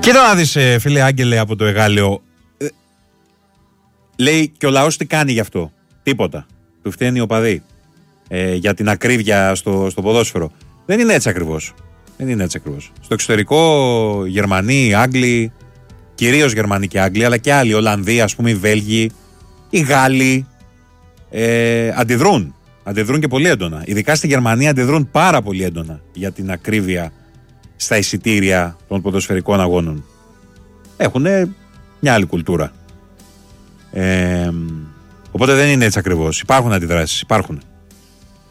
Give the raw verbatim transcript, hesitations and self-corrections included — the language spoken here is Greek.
Κοίτα να δεις, φίλε Άγγελε από το Εγάλεο. Ε, λέει και ο λαός τι κάνει γι' αυτό. Τίποτα. Του φταίνει ο παδί. Ε, για την ακρίβεια στο, στο ποδόσφαιρο. Δεν είναι έτσι ακριβώς. Δεν είναι έτσι ακριβώς. Στο εξωτερικό, Γερμανοί, Άγγλοι, κυρίως Γερμανοί και Άγγλοι, αλλά και άλλοι, Ολλανδοί, ας πούμε, οι Βέλγοι, οι Γάλλοι, ε, αντιδρούν. Αντιδρούν και πολύ έντονα. Ειδικά στη Γερμανία αντιδρούν πάρα πολύ έντονα για την ακρίβεια στα εισιτήρια των ποδοσφαιρικών αγώνων. Έχουν μια άλλη κουλτούρα. Ε, οπότε δεν είναι έτσι ακριβώς. Υπάρχουν αντιδράσεις. Υπάρχουν.